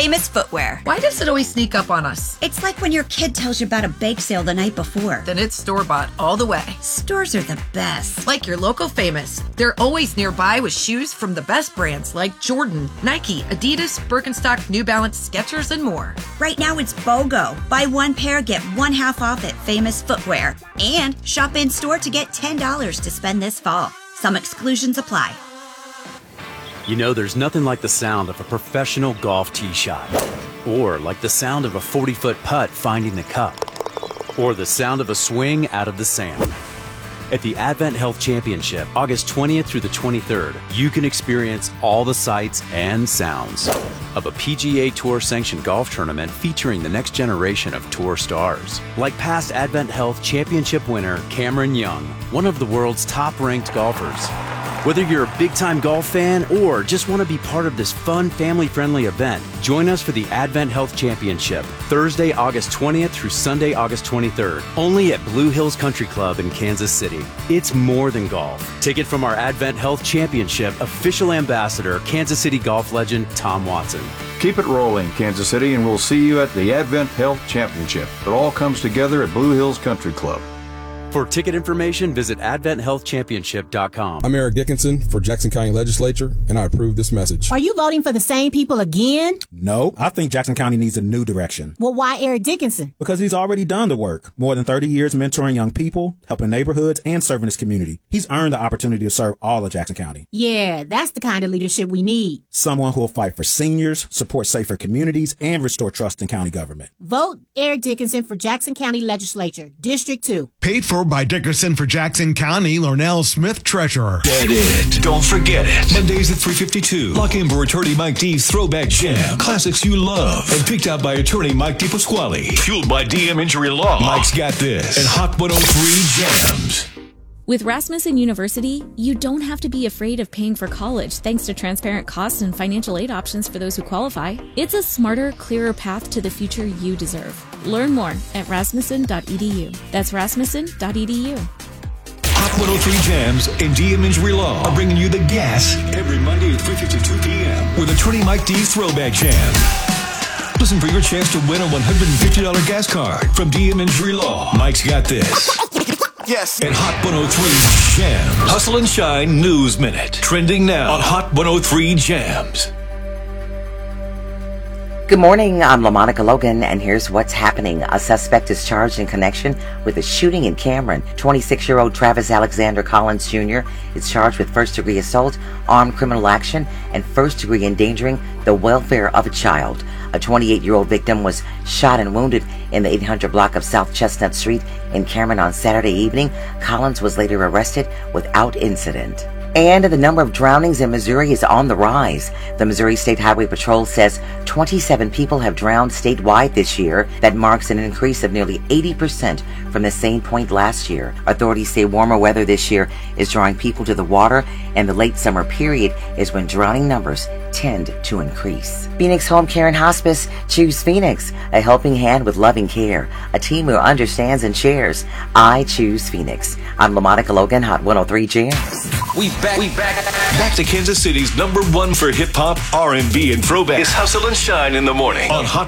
Famous Footwear. Why does it always sneak up on us? It's like when your kid tells you about a bake sale the night before. Then it's store-bought all the way. Stores are the best. Like your local Famous. They're always nearby with shoes from the best brands like Jordan, Nike, Adidas, Birkenstock, New Balance, Skechers, and more. Right now it's BOGO. Buy one pair, get one half off at Famous Footwear. And shop in store to get $10 to spend this fall. Some exclusions apply. You know, there's nothing like the sound of a professional golf tee shot, or like the sound of a 40-foot putt finding the cup, or the sound of a swing out of the sand. At the Advent Health Championship, August 20th through the 23rd, you can experience all the sights and sounds of a PGA Tour sanctioned golf tournament featuring the next generation of tour stars, like past Advent Health Championship winner Cameron Young, one of the world's top-ranked golfers. Whether you're a big-time golf fan or just want to be part of this fun, family-friendly event, join us for the Advent Health Championship, Thursday, August 20th through Sunday, August 23rd, only at Blue Hills Country Club in Kansas City. It's more than golf. Take it from our Advent Health Championship official ambassador, Kansas City golf legend Tom Watson. Keep it rolling, Kansas City, and we'll see you at the Advent Health Championship. It all comes together at Blue Hills Country Club. For ticket information, visit AdventHealthChampionship.com. I'm Eric Dickinson for Jackson County Legislature, and I approve this message. Are you voting for the same people again? No, I think Jackson County needs a new direction. Well, why Eric Dickinson? Because he's already done the work. More than 30 years mentoring young people, helping neighborhoods, and serving his community. He's earned the opportunity to serve all of Jackson County. Yeah, that's the kind of leadership we need. Someone who will fight for seniors, support safer communities, and restore trust in county government. Vote Eric Dickinson for Jackson County Legislature, District 2. Paid for by Dickinson for Jackson County, Lornell Smith, Treasurer. Get it. Don't forget it. Mondays at 3:52. Lock in for attorney Mike D's Throwback Jam. Classics you love. And picked out by attorney Mike D. Pasquale. Fueled by DM Injury Law. Mike's got this. And Hot 103 Jams. With Rasmussen University, you don't have to be afraid of paying for college thanks to transparent costs and financial aid options for those who qualify. It's a smarter, clearer path to the future you deserve. Learn more at rasmussen.edu. That's rasmussen.edu. Hot 103 Jams and DM Injury Law are bringing you the gas every Monday at 3:52 p.m. with attorney Mike D's Throwback Jam. Listen for your chance to win a $150 gas card from DM Injury Law. Mike's got this. Yes. And Hot 103 Jams. Hustle and Shine News Minute. Trending now on Hot 103 Jams. Good morning, I'm LaMonica Logan, and here's what's happening. A suspect is charged in connection with a shooting in Cameron. 26-year-old Travis Alexander Collins Jr. is charged with first-degree assault, armed criminal action, and first-degree endangering the welfare of a child. A 28-year-old victim was shot and wounded in the 800 block of South Chestnut Street in Cameron on Saturday evening. Collins was later arrested without incident. And the number of drownings in Missouri is on the rise. The Missouri State Highway Patrol says 27 people have drowned statewide this year. That marks an increase of nearly 80% from the same point last year. Authorities say warmer weather this year is drawing people to the water, and the late summer period is when drowning numbers tend to increase. Phoenix Home Care and Hospice. Choose Phoenix, a helping hand with loving care, a team who understands and shares. I choose Phoenix. I'm LaMonica Logan, Hot 103 Jams. We back to Kansas City's #1 for hip hop, R&B, and throwback. It's Hustle and Shine in the morning on Hot